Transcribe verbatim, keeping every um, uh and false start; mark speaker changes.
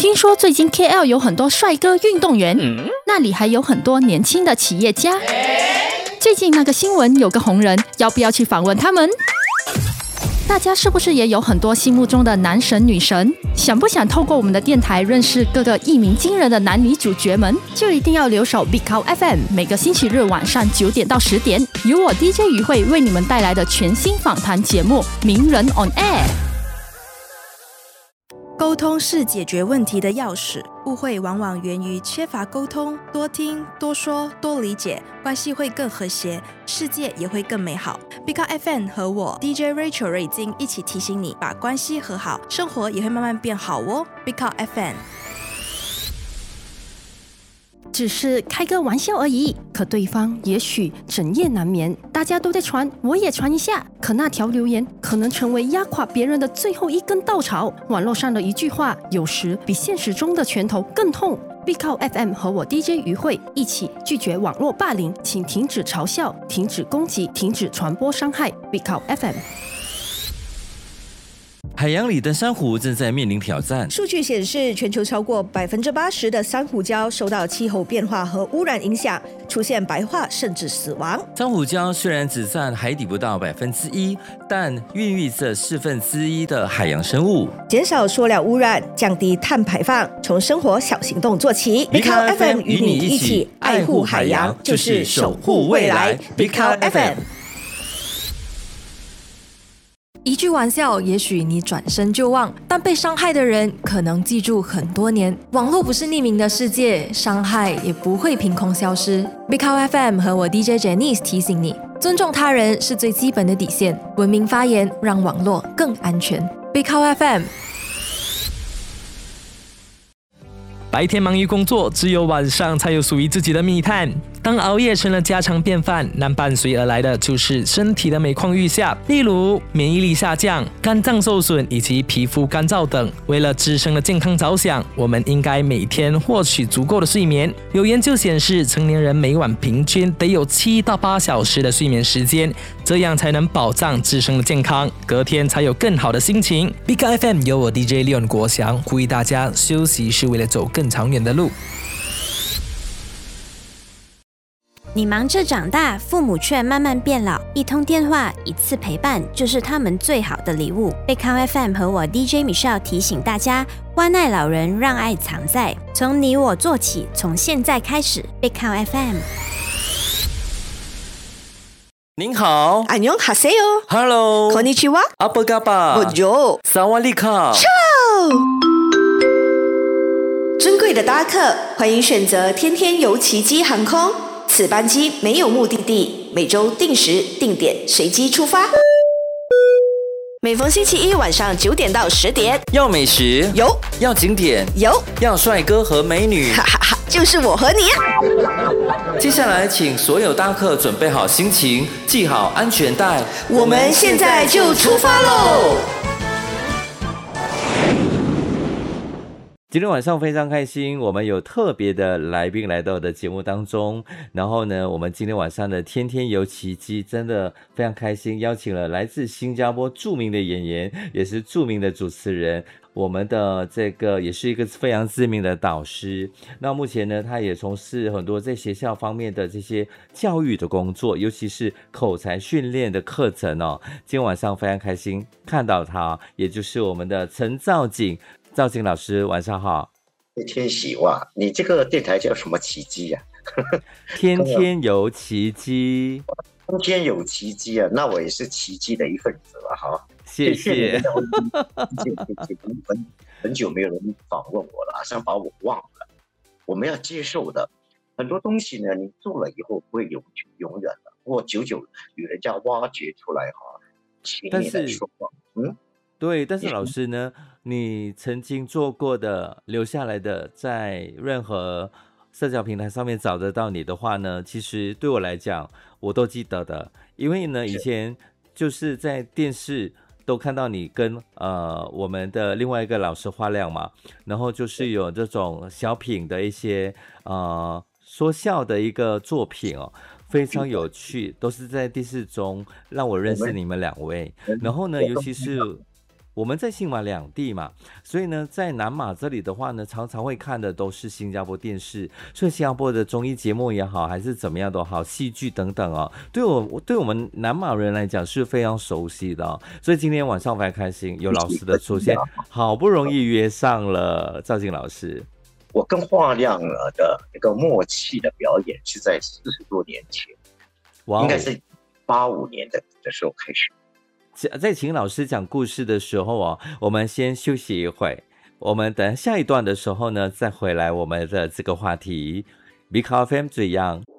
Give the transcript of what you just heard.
Speaker 1: 听说最近 K L 有很多帅哥运动员，嗯、那里还有很多年轻的企业家。最近那个新闻有个红人，要不要去访问他们？大家是不是也有很多心目中的男神女神？想不想透过我们的电台认识各个一鸣惊人的男女主角们？就一定要留守 Big Cow F M， 每个星期日晚上九点到十点，由我 D J 于慧为你们带来的全新访谈节目《名人 on Air》。
Speaker 2: 沟通是解决问题的钥匙，误会往往源于缺乏沟通。多听、多说、多理解，关系会更和谐，世界也会更美好。Big Cow F M 和我 D J Rachel 瑞金一起提醒你，把关系和好，生活也会慢慢变好哦。Big Cow F M。
Speaker 1: 只是开个玩笑而已，可对方也许整夜难眠。大家都在传，我也传一下。可那条留言可能成为压垮别人的最后一根稻草。网络上的一句话，有时比现实中的拳头更痛。Big Cow F M 和我 D J 于慧一起拒绝网络霸凌，请停止嘲笑，停止攻击，停止传播伤害。Big Cow F M。
Speaker 3: 海洋里的珊瑚正在面临挑战。
Speaker 4: 数据显示，全球超过百分之八十的珊瑚礁受到气候变化和污染影响，出现白化甚至死亡。
Speaker 3: 珊瑚礁虽然只占海底不到百分之一，但孕育着四分之一的海洋生物。
Speaker 4: 减少塑料污染，降低碳排放，从生活小行动做起。Big Cow F M 与你一起爱护海洋，就是守护未来。Big Cow F M。
Speaker 2: 一句玩笑，也许你转身就忘，但被伤害的人可能记住很多年。网络不是匿名的世界，伤害也不会凭空消失。Big Cow F M 和我 D J Janice 提醒你，尊重他人是最基本的底线，文明发言，让网络更安全。Big Cow F M。
Speaker 5: 白天忙于工作，只有晚上才有属于自己的密探。当熬夜成了家常便饭，那伴随而来的就是身体的每况愈下，例如免疫力下降、肝脏受损以及皮肤干燥等。为了自身的健康着想，我们应该每天获取足够的睡眠。有研究显示，成年人每晚平均得有七到八小时的睡眠时间，这样才能保障自身的健康，隔天才有更好的心情。Big Cow F M 由我 D J Leon 国祥呼吁大家，休息是为了走更长远的路。
Speaker 6: 你忙着长大，父母却慢慢变老，一通电话，一次陪伴，就是他们最好的礼物。Big Cow F M 和我 D J Michelle 提醒大家，关爱老人，让爱藏在，从你我做起，从现在开始。Big Cow F M。
Speaker 3: 您好，
Speaker 4: 안녕하세요。
Speaker 3: Hello，
Speaker 4: こんにちは。
Speaker 3: 阿布嘎巴，
Speaker 4: Bonjour，
Speaker 3: 萨瓦利卡。
Speaker 4: 尊贵的搭客，欢迎选择天天游奇迹航空。此班机没有目的地，每周定时定点随机出发。每逢星期一晚上九点到十点，
Speaker 3: 要美食
Speaker 4: 有，
Speaker 3: 要景点
Speaker 4: 有，
Speaker 3: 要帅哥和美女，
Speaker 4: 哈哈哈，就是我和你啊！
Speaker 3: 接下来，请所有搭客准备好心情，系好安全带，
Speaker 4: 我们现在就出发喽！
Speaker 3: 今天晚上非常开心，我们有特别的来宾来到我的节目当中。然后呢，我们今天晚上的天天游奇迹真的非常开心，邀请了来自新加坡著名的演员，也是著名的主持人，我们的这个也是一个非常知名的导师。那目前呢，他也从事很多在学校方面的这些教育的工作，尤其是口才训练的课程哦。今天晚上非常开心看到他，也就是我们的陈兆景。兆景老师，晚上好。
Speaker 7: 天喜哇，你这个电台叫什么奇迹呀、啊？
Speaker 3: 天天有奇迹，
Speaker 7: 天天有奇迹啊！那我也是奇迹的一份子了哈。
Speaker 3: 谢谢。
Speaker 7: 很很久没有人访问我了，好像把我忘了。我们要接受的很多东西呢，你做了以后不会永永远的，或久久与人家挖掘出来哈。
Speaker 3: 但是
Speaker 7: 说话，嗯。
Speaker 3: 对，但是老师呢，你曾经做过的、留下来的，在任何社交平台上面找得到你的话呢，其实对我来讲，我都记得的，因为呢，以前就是在电视都看到你跟呃我们的另外一个老师花亮嘛，然后就是有这种小品的一些呃说笑的一个作品哦。非常有趣，都是在电视中让我认识你们两位。然后呢，尤其是我们在新马两地嘛，所以呢，在南马这里的话呢，常常会看的都是新加坡电视，所以新加坡的综艺节目也好，还是怎么样都好，戏剧等等哦，对我对我们南马人来讲是非常熟悉的哦。所以今天晚上非常开心，有老师的出现，好不容易约上了兆金老师。
Speaker 7: 我跟华亮的一个默契的表演是在四十多年前，哇，应该是八五年的的时候开始。
Speaker 3: 在请老师讲故事的时候哦，我们先休息一会，我们等下一段的时候呢，再回来我们的这个话题。Big F M 最样。